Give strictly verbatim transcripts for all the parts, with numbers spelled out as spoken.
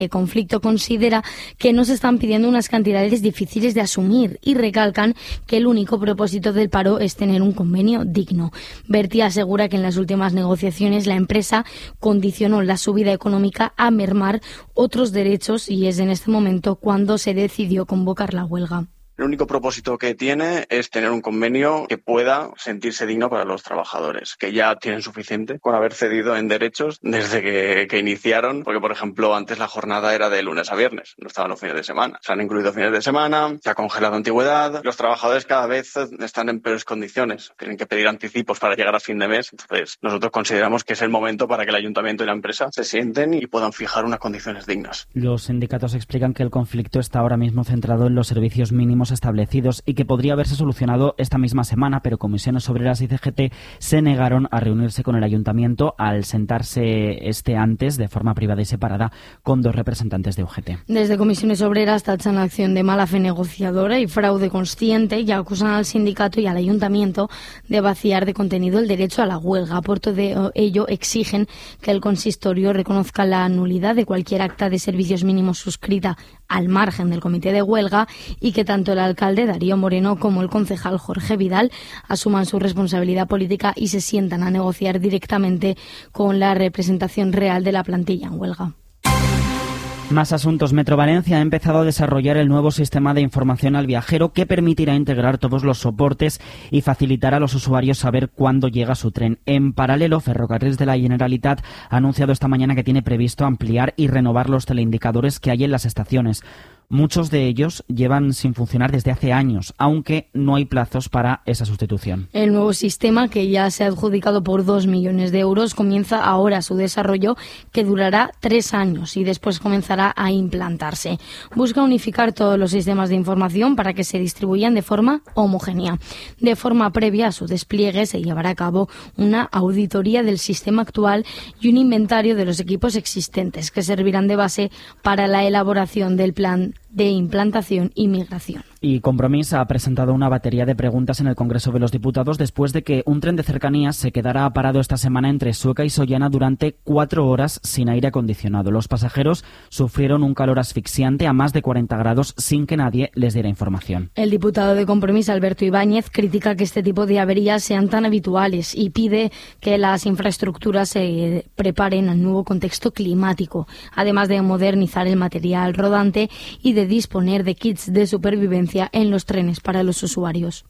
El conflicto considera que no se están pidiendo unas cantidades difíciles de asumir y recalcan que el único propósito del paro es tener un convenio digno. Berti asegura que en las últimas negociaciones la empresa condicionó la subida económica a mermar otros derechos y es en este momento cuando se decidió convocar la huelga. El único propósito que tiene es tener un convenio que pueda sentirse digno para los trabajadores, que ya tienen suficiente con haber cedido en derechos desde que, que iniciaron, porque por ejemplo antes la jornada era de lunes a viernes, no estaban los fines de semana. Se han incluido fines de semana, se ha congelado antigüedad, los trabajadores cada vez están en peores condiciones, tienen que pedir anticipos para llegar a fin de mes. Entonces nosotros consideramos que es el momento para que el ayuntamiento y la empresa se sienten y puedan fijar unas condiciones dignas. Los sindicatos explican que el conflicto está ahora mismo centrado en los servicios mínimos establecidos y que podría haberse solucionado esta misma semana, pero Comisiones Obreras y C G T se negaron a reunirse con el ayuntamiento al sentarse este antes de forma privada y separada con dos representantes de U G T. Desde Comisiones Obreras tachan la acción de mala fe negociadora y fraude consciente y acusan al sindicato y al ayuntamiento de vaciar de contenido el derecho a la huelga. Por todo ello exigen que el consistorio reconozca la nulidad de cualquier acta de servicios mínimos suscrita al margen del comité de huelga y que tanto el alcalde Darío Moreno como el concejal Jorge Vidal asuman su responsabilidad política y se sientan a negociar directamente con la representación real de la plantilla en huelga. Más asuntos. Metro Valencia ha empezado a desarrollar el nuevo sistema de información al viajero que permitirá integrar todos los soportes y facilitar a los usuarios saber cuándo llega su tren. En paralelo, Ferrocarrils de la Generalitat ha anunciado esta mañana que tiene previsto ampliar y renovar los teleindicadores que hay en las estaciones. Muchos de ellos llevan sin funcionar desde hace años, aunque no hay plazos para esa sustitución. El nuevo sistema, que ya se ha adjudicado por dos millones de euros, comienza ahora su desarrollo, que durará tres años y después comenzará a implantarse. Busca unificar todos los sistemas de información para que se distribuyan de forma homogénea. De forma previa a su despliegue se llevará a cabo una auditoría del sistema actual y un inventario de los equipos existentes que servirán de base para la elaboración del plan de implantación y migración. Y Compromís ha presentado una batería de preguntas en el Congreso de los Diputados después de que un tren de cercanías se quedara parado esta semana entre Sueca y Sollana durante cuatro horas sin aire acondicionado. Los pasajeros sufrieron un calor asfixiante a más de cuarenta grados sin que nadie les diera información. El diputado de Compromís, Alberto Ibáñez, critica que este tipo de averías sean tan habituales y pide que las infraestructuras se preparen al nuevo contexto climático, además de modernizar el material rodante y de disponer de kits de supervivencia en los trenes para los usuarios.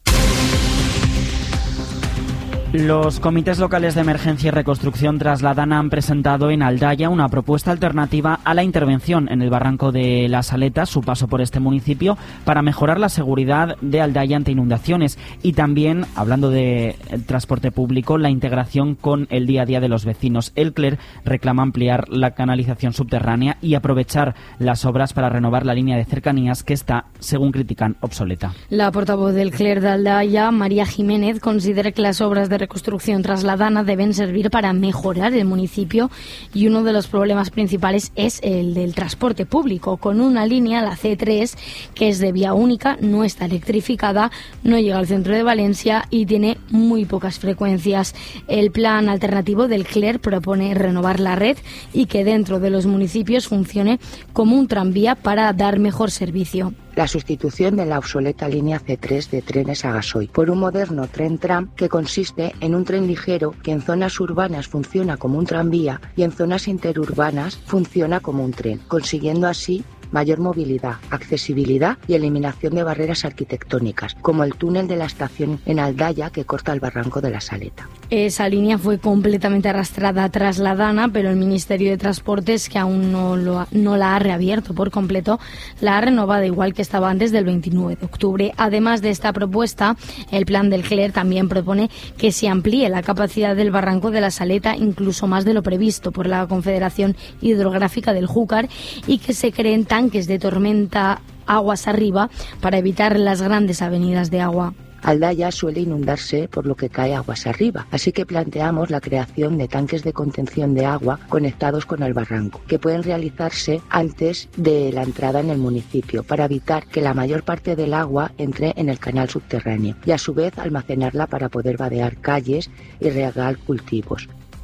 Los comités locales de emergencia y reconstrucción Trasladana han presentado en Aldaya una propuesta alternativa a la intervención en el barranco de La Saleta, su paso por este municipio, para mejorar la seguridad de Aldaya ante inundaciones y también, hablando de transporte público, la integración con el día a día de los vecinos. El C L E R reclama ampliar la canalización subterránea y aprovechar las obras para renovar la línea de cercanías que está, según critican, obsoleta. La portavoz del C L E R de Aldaya, María Jiménez, considera que las obras de reconstrucción trasladana deben servir para mejorar el municipio y uno de los problemas principales es el del transporte público, con una línea, la C tres, que es de vía única, no está electrificada, no llega al centro de Valencia y tiene muy pocas frecuencias. El plan alternativo del C L E R propone renovar la red y que dentro de los municipios funcione como un tranvía para dar mejor servicio. La sustitución de la obsoleta línea C tres de trenes a gasoil por un moderno tren tram que consiste en un tren ligero que en zonas urbanas funciona como un tranvía y en zonas interurbanas funciona como un tren, consiguiendo así mayor movilidad, accesibilidad y eliminación de barreras arquitectónicas, como el túnel de la estación en Aldaya que corta el barranco de La Saleta. Esa línea fue completamente arrastrada a Trasladana, pero el Ministerio de Transportes, que aún no, lo ha, no la ha reabierto por completo, la ha renovado igual que estaba antes del veintinueve de octubre. Además de esta propuesta, el plan del C L E R también propone que se amplíe la capacidad del barranco de La Saleta incluso más de lo previsto por la Confederación Hidrográfica del Júcar y que se creen tanques de tormenta aguas arriba para evitar las grandes avenidas de agua. Aldaya suele inundarse por lo que cae aguas arriba, así que planteamos la creación de tanques de contención de agua conectados con el barranco, que pueden realizarse antes de la entrada en el municipio, para evitar que la mayor parte del agua entre en el canal subterráneo y a su vez almacenarla para poder vadear calles y regar cultivos.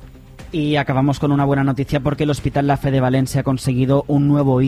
Y acabamos con una buena noticia porque el Hospital La Fe de Valencia ha conseguido un nuevo